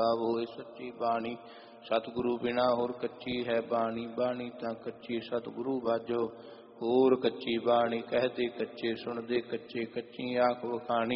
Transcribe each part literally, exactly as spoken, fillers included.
ਹੋਏ सच्ची बाणी। सतगुरु बिना होर कच्ची है बाणी, बाणी तां कच्ची सतगुरु बाजो होर कच्ची बाणी। कहते कच्चे सुनदे कच्चे, कच्ची आख वखाणी।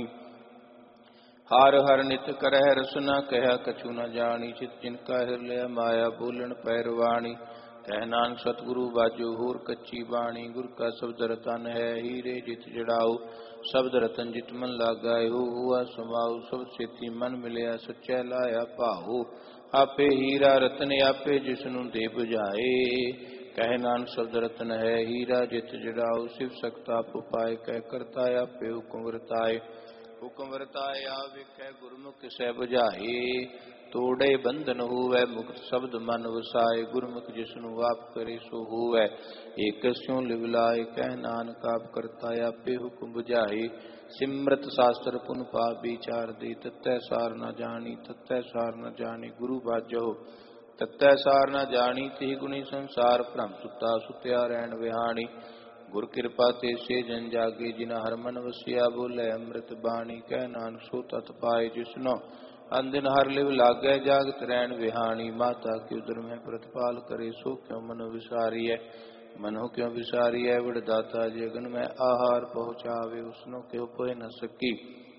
हर हर नित करह रसना, कहा कछु न जानी। चित जिनका हिरलिया माया, बोलन पैरवाणी। कह नानक सतगुरु बाजो होर कच्ची बाणी। गुर का शब्द रतन है, हीरे जित जड़ाओ। शब्द रतन जित मन लागा, हो हुआ समाओ। शब्द सेती मन मिलिया, सच्चा लाया भाओ। आपे हीरा रतन आपे, जिसनु दे बुझाए। कह नानक शब्द रतन है, हीरा जित जड़ाओ। शिव सकता उपाय, कह करता आपे हुकुम वर्ताए। हुकुम वर्ताए आवेखै, गुरमुख सै बुझाए। तोड़े बंधन होवै, मुक्त शब्द मन वसाए। गुरमुख जिसनु आप करे, सो होवै एक स्यों लिवलाए। कह नानक आप करता आपे हुकुम बुझाए। सिमरत शास्त्र पुन पाप विचार दे, तत्तै सार न जानी। तत्तै सार न जानी गुरु बाजो, तत्तै सार न जानी। तिहि गुणी संसार, भ्रम सुता सुत्या रैन विहाणी। गुर कृपा ते से जन जागे, जिना हर मन वसिया। बोले अमृत बाणी, कह नानक सो तत पाए। जिसनो अंदिन हर लिव लागै, जागत रैन विहाणी। माता के उदर में प्रतिपाल करे, सो क्यों मनो विसारिय। मनो क्यों विसारिय, विड़दाता जगन में आहार पहुँचावे। उसनो क्यों कोई न सकी,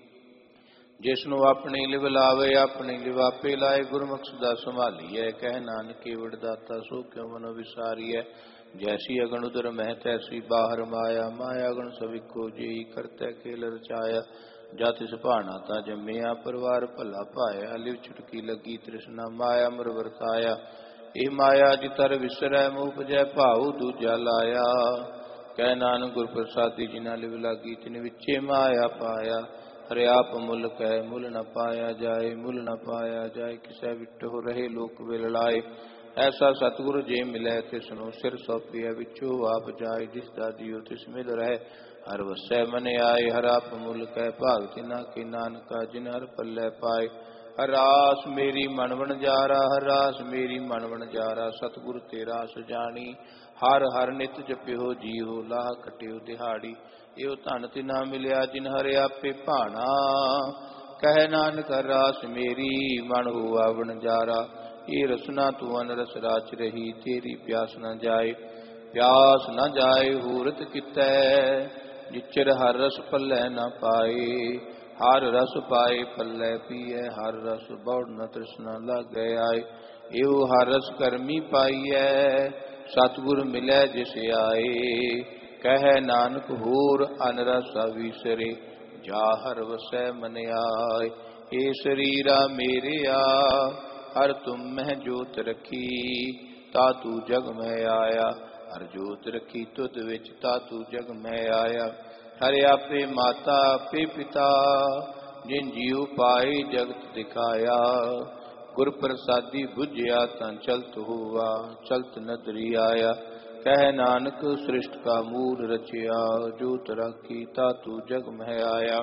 जिसनु अपनी लिव लावे। अपनी लिव आपे लाए, गुरमुख सदा संभालिय। कह नानक के विड़दाता, सो क्यों मनो विसारिय। जैसी अगन उदर में, तैसी बाहर माया। माया गुण सविको, जेई करते खेल रचाया। जाति सुभाना ता जम्मिया, परिवार भला पाया। लिव छुटकी लगी तृष्णा, माया मर वरताया। ए माया जितर विसरै, मोह उपजै भाऊ दूजा लाया। कह नानक गुर प्रसादी, जिना लिव लागी तिन विचे माया पाया। हरे आप मुल कह, मुल न पाया जाए। मुल न पाया जाए, किसै विटो रहे लोक विललाए। ऐसा सतगुरु जे मिलै, तिसनु सिर सौंपिया। विचो आप जाए, जिस दादियो तिस मिल रहे। हर वसै मन आए, हर आप मुल कह। भाग तिना के नानका, जिन हर पल्लै पाए। हर रास मेरी मन वणजारा, हर रास मेरी मन वणजारा। सतगुरु तेरा सुजानी, हर हर नित जपियो जीहो। लाह कटियो दिहाड़ी, एहो धन तिना मिलिया, जिन हर आपे भाना। कह नानक हर रास मेरी, मन हुआ वणजारा। ये रसना तू अनरस राच रही, तेरी प्यास न जाए। प्यास न जाए हूरत कितै, जिचर हर रस पल्लै न पाए। हर रस पाए पल्लै पीए, हर रस बौड़ न तृष्णा लागै आए। एहो हर रस करमी पाईऐ, सतगुर मिलै जिस आए। कह नानक होर अनरस विसरे, जा हर वसै मन आए। ए शरीरा मेरेया, हर तुम मह जोत रखी। तातू जग में आया, हर जोत रखी तुद विच। तातू जग में आया, हरे आपे माता आपे पिता। जिन जीव पाए जगत दिखाया, गुर प्रसादी बुझिया तां चलत हुआ। चलत नदरी आया, कह नानक सृष्ट का मूल रचिया। जोत राखी तातू जग में आया।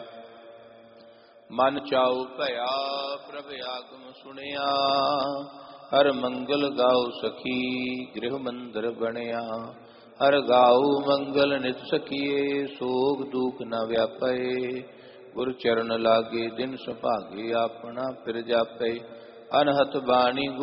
मन चाओ भया प्रभ आगम सुनिया। हर मंगल गाओ सखी, गृह मंदिर बनिया। हर गाओ मंगल नित सखिए, सोग दुख न व्यापे। गुर चरण लागे दिन सुभागे, अपना फिर जापे। अनहत बाणी